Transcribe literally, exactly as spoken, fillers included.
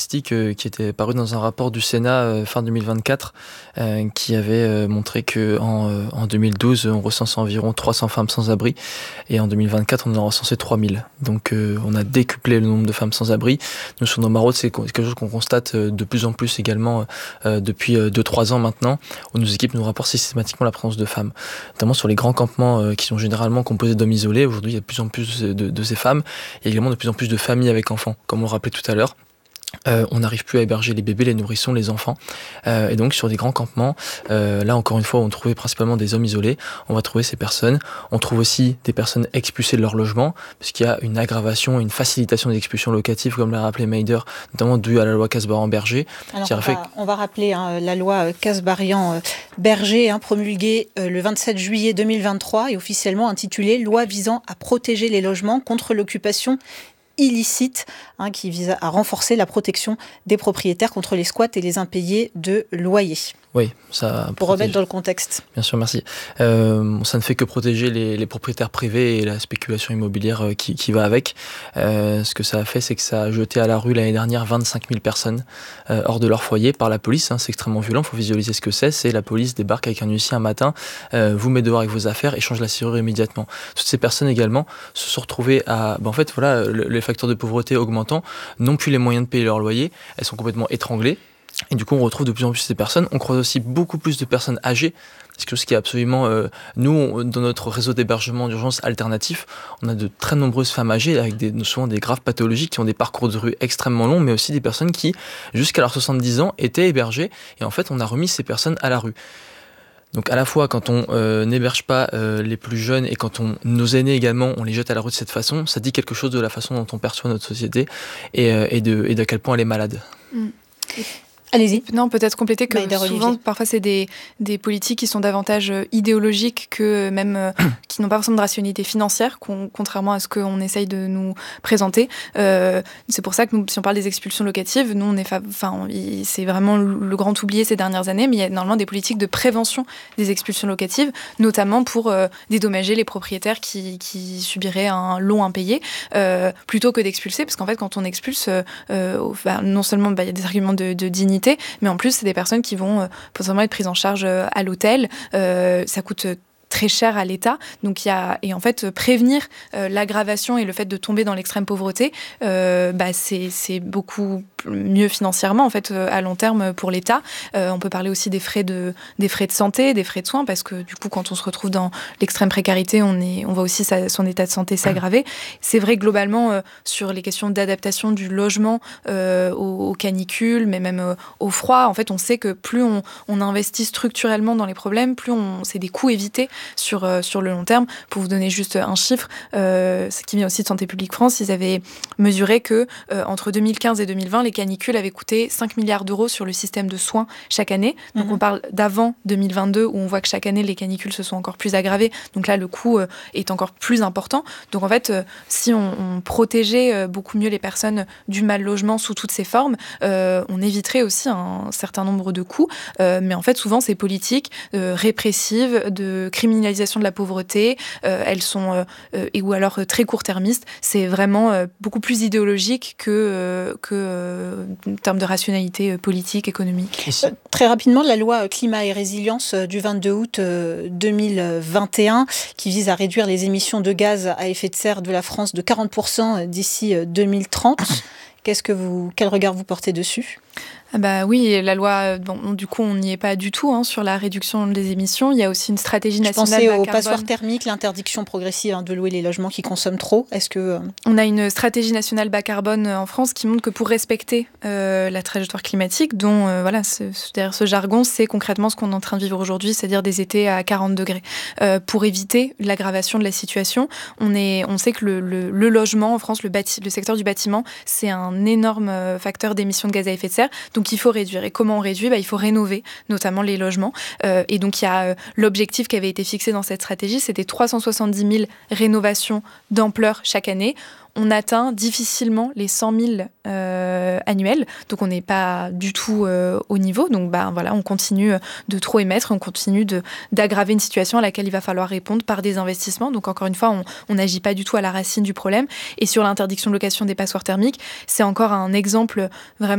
statistiques euh, qui étaient parues dans un rapport du Sénat euh, fin deux mille vingt-quatre euh, qui avait euh, montré qu'en euh, en deux mille douze, on recensait environ trois cents femmes sans abri et en deux mille vingt-quatre, on en a recensé trois mille. Donc euh, on a décuplé le nombre de femmes sans abri. Nous, sur nos maraudes, c'est quelque chose qu'on constate de plus en plus également euh, depuis deux trois ans maintenant, où nos équipes nous rapportent systématiquement la présence de femmes, notamment sur les grands campements euh, qui sont généralement composés d'hommes isolés. Aujourd'hui, il y a de plus en plus de, de, de ces femmes. Il y a également de plus en plus de familles avec enfants, comme on le rappelait tout à l'heure. Euh, on n'arrive plus à héberger les bébés, les nourrissons, les enfants. Euh, et donc sur des grands campements, euh, là encore une fois, on trouvait principalement des hommes isolés. On va trouver ces personnes. On trouve aussi des personnes expulsées de leur logement, puisqu'il y a une aggravation, une facilitation des expulsions locatives, comme l'a rappelé Maider, notamment due à la loi Kasbarian-Berger. Alors, on, fait... va, on va rappeler hein, la loi Kasbarian-Berger, hein, promulguée euh, le vingt-sept juillet deux mille vingt-trois et officiellement intitulée « Loi visant à protéger les logements contre l'occupation illicite hein, qui vise à renforcer la protection des propriétaires contre les squats et les impayés de loyers. » Oui, ça pour protège. Remettre dans le contexte. Bien sûr, merci. Euh, ça ne fait que protéger les, les propriétaires privés et la spéculation immobilière euh, qui, qui va avec. Euh, ce que ça a fait, c'est que ça a jeté à la rue l'année dernière vingt-cinq mille personnes euh, hors de leur foyer par la police. Hein, c'est extrêmement violent, il faut visualiser ce que c'est. C'est la police débarque avec un huissier un matin, euh, vous met dehors avec vos affaires et change la serrure immédiatement. Toutes ces personnes également se sont retrouvées à... Ben, en fait, voilà, le, les facteurs de pauvreté augmentant, n'ont plus les moyens de payer leur loyer, elles sont complètement étranglées. Et du coup, on retrouve de plus en plus ces personnes. On croise aussi beaucoup plus de personnes âgées. C'est quelque chose qui est absolument... Euh, nous, on, dans notre réseau d'hébergement d'urgence alternatif, on a de très nombreuses femmes âgées avec des, souvent des graves pathologies qui ont des parcours de rue extrêmement longs, mais aussi des personnes qui, jusqu'à leurs soixante-dix ans, étaient hébergées. Et en fait, on a remis ces personnes à la rue. Donc à la fois, quand on euh, n'héberge pas euh, les plus jeunes et quand on, nos aînés également, on les jette à la rue de cette façon, ça dit quelque chose de la façon dont on perçoit notre société et, euh, et, de, et de à quel point elle est malade. Mmh. Allez-y. Non, peut-être compléter que Maïder souvent, Olivier. Parfois, c'est des, des politiques qui sont davantage idéologiques que même euh, qui n'ont pas forcément de rationalité financière, contrairement à ce qu'on essaye de nous présenter. Euh, c'est pour ça que nous, si on parle des expulsions locatives, nous, on est, enfin, c'est vraiment le grand oublié ces dernières années, mais il y a normalement des politiques de prévention des expulsions locatives, notamment pour euh, dédommager les propriétaires qui, qui subiraient un long impayé, euh, plutôt que d'expulser, parce qu'en fait, quand on expulse, euh, bah, non seulement bah, y a des arguments de, de dignité, mais en plus, c'est des personnes qui vont euh, potentiellement être prises en charge euh, à l'hôtel. Euh, ça coûte euh, très cher à l'État. Donc, il y a, et en fait, prévenir euh, l'aggravation et le fait de tomber dans l'extrême pauvreté, euh, bah, c'est, c'est beaucoup mieux financièrement, en fait, euh, à long terme pour l'État. Euh, on peut parler aussi des frais de, des frais de santé, des frais de soins, parce que du coup, quand on se retrouve dans l'extrême précarité, on, est, on voit aussi sa, son état de santé s'aggraver. C'est vrai, globalement, euh, sur les questions d'adaptation du logement euh, aux, aux canicules, mais même euh, au froid, en fait, on sait que plus on, on investit structurellement dans les problèmes, plus on, c'est des coûts évités sur, euh, sur le long terme. Pour vous donner juste un chiffre, euh, ce qui vient aussi de Santé publique France, ils avaient mesuré que euh, entre deux mille quinze et deux mille vingt, les canicules avaient coûté cinq milliards d'euros sur le système de soins chaque année. Donc mmh. on parle d'avant deux mille vingt-deux, où on voit que chaque année, les canicules se sont encore plus aggravées. Donc là, le coût euh, est encore plus important. Donc en fait, euh, si on, on protégeait euh, beaucoup mieux les personnes du mal logement sous toutes ses formes, euh, on éviterait aussi un certain nombre de coûts. Euh, mais en fait, souvent, ces politiques euh, répressives de criminalisation de la pauvreté, euh, elles sont, euh, euh, et, ou alors euh, très court-termistes, c'est vraiment euh, beaucoup plus idéologique que, euh, que euh, en termes de rationalité politique, économique. Euh, très rapidement, la loi climat et résilience du vingt-deux août deux mille vingt et un qui vise à réduire les émissions de gaz à effet de serre de la France de quarante pour cent d'ici deux mille trente. Qu'est-ce que vous, quel regard vous portez dessus ? Ah bah oui, la loi, bon, du coup, on n'y est pas du tout hein, sur la réduction des émissions. Il y a aussi une stratégie nationale bas carbone. Je pensais aux passoires thermiques, l'interdiction progressive hein, de louer les logements qui consomment trop. Est-ce que... On a une stratégie nationale bas carbone en France qui montre que pour respecter euh, la trajectoire climatique, dont euh, voilà, ce, derrière ce jargon, c'est concrètement ce qu'on est en train de vivre aujourd'hui, c'est-à-dire des étés à quarante degrés. Euh, pour éviter l'aggravation de la situation, on, est, on sait que le, le, le logement en France, le, bâti, le secteur du bâtiment, c'est un énorme facteur d'émissions de gaz à effet de serre. Donc, Donc il faut réduire. Et comment on réduit ? Bah, il faut rénover, notamment les logements. Euh, et donc il y a euh, l'objectif qui avait été fixé dans cette stratégie, c'était trois cent soixante-dix mille rénovations d'ampleur chaque année. On atteint difficilement les cent mille euh, annuels, donc on n'est pas du tout euh, au niveau. Donc bah, voilà, on continue de trop émettre, on continue de, d'aggraver une situation à laquelle il va falloir répondre par des investissements. Donc encore une fois, on n'agit pas du tout à la racine du problème. Et sur l'interdiction de location des passoires thermiques, c'est encore un exemple vraiment